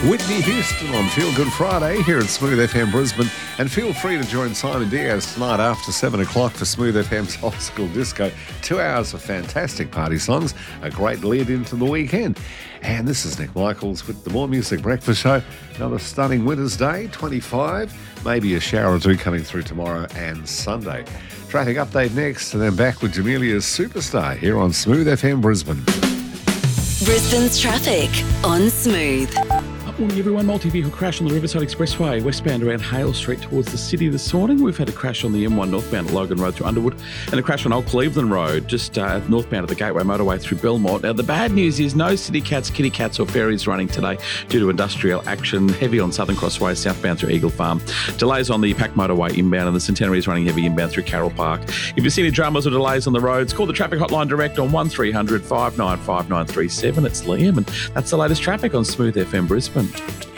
Whitney Houston on Feel Good Friday here at Smooth FM Brisbane. And feel free to join Simon Diaz tonight after 7 o'clock for Smooth FM's Old School Disco. 2 hours of fantastic party songs, a great lead into the weekend. And this is Nick Michaels with the More Music Breakfast Show. Another stunning winter's day, 25. Maybe a shower or two coming through tomorrow and Sunday. Traffic update next, and then back with Jamelia's Superstar here on Smooth FM Brisbane. Brisbane's traffic on Smooth. Morning everyone. Multi-vehicle crash on the Riverside Expressway westbound around Hale Street towards the city this morning. We've had a crash on the M1 northbound at Logan Road through Underwood and a crash on Old Cleveland Road just northbound at the Gateway Motorway through Belmont. Now the bad news is no city cats, kitty cats or ferries running today due to industrial action. Heavy on Southern Crossway southbound through Eagle Farm. Delays on the Pack Motorway inbound and the Centenary is running heavy inbound through Carroll Park. If you see any dramas or delays on the roads, call the traffic hotline direct on 1300 595 937. It's Liam and that's the latest traffic on Smooth FM Brisbane.